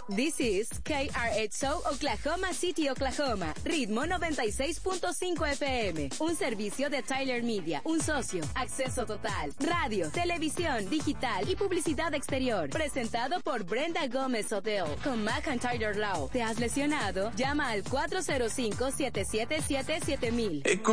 This is KRXO Oklahoma City, Oklahoma. Ritmo 96.5 FM. Un servicio de Tyler Media. Un socio. Acceso total. Radio, televisión, digital y publicidad exterior. Presentado por Brenda Gómez Hotel. Con McIntyre Law. ¿Te has lesionado? Llama al 405-777-7000.